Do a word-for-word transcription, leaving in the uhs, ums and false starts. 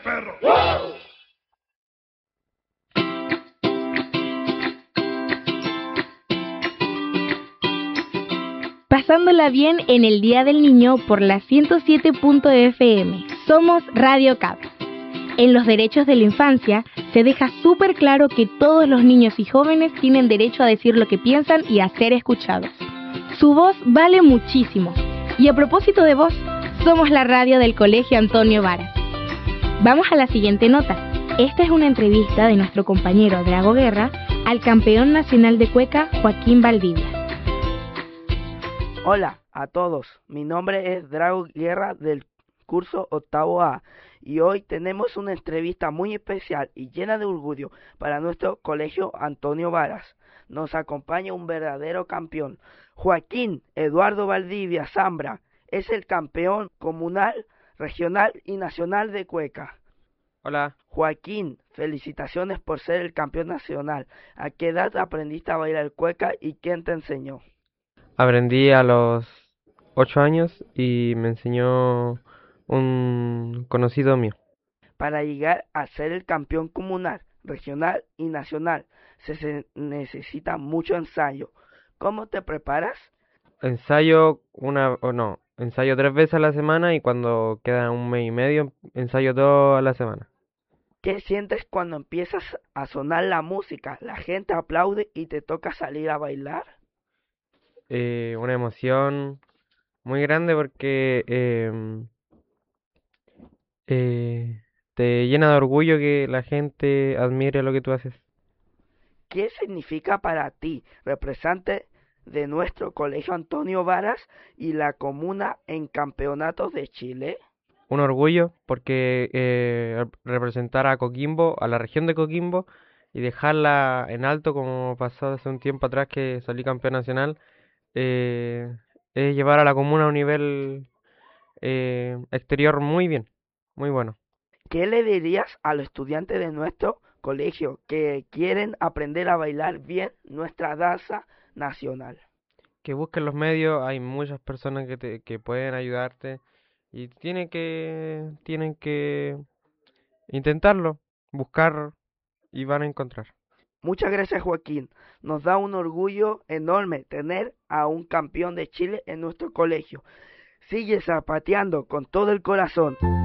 perro. Pasándola bien en el Día del Niño por la ciento siete punto efe eme. Somos Radio Cap. En los derechos de la infancia se deja súper claro que todos los niños y jóvenes tienen derecho a decir lo que piensan y a ser escuchados. Su voz vale muchísimo. Y a propósito de voz, somos la radio del Colegio Antonio Varas. Vamos a la siguiente nota. Esta es una entrevista de nuestro compañero Drago Guerra al campeón nacional de cueca Joaquín Valdivia. Hola a todos, mi nombre es Drago Guerra del curso octavo A y hoy tenemos una entrevista muy especial y llena de orgullo para nuestro colegio Antonio Varas. Nos acompaña un verdadero campeón, Joaquín Eduardo Valdivia Zambra, es el campeón comunal, regional y nacional de cueca. Hola. Joaquín, felicitaciones por ser el campeón nacional. ¿A qué edad aprendiste a bailar cueca y quién te enseñó? Aprendí a los ocho años y me enseñó un conocido mío. Para llegar a ser el campeón comunal, regional y nacional, se, se necesita mucho ensayo. ¿Cómo te preparas? Ensayo una o no, ensayo tres veces a la semana y cuando queda un mes y medio, ensayo dos a la semana. ¿Qué sientes cuando empiezas a sonar la música? La gente aplaude y te toca salir a bailar. Eh, una emoción muy grande porque eh, eh, te llena de orgullo que la gente admire lo que tú haces. ¿Qué significa para ti, representante de nuestro colegio Antonio Varas y la comuna en campeonatos de Chile? Un orgullo porque eh, representar a Coquimbo, a la región de Coquimbo y dejarla en alto como pasó hace un tiempo atrás que salí campeón nacional, eh, es llevar a la comuna a un nivel eh, exterior muy bien, muy bueno. ¿Qué le dirías a los estudiantes de nuestro colegio que quieren aprender a bailar bien nuestra danza nacional? Que busquen los medios, hay muchas personas que, te, que pueden ayudarte y tienen que, tienen que intentarlo, buscar y van a encontrar. Muchas gracias, Joaquín. Nos da un orgullo enorme tener a un campeón de Chile en nuestro colegio. Sigue zapateando con todo el corazón.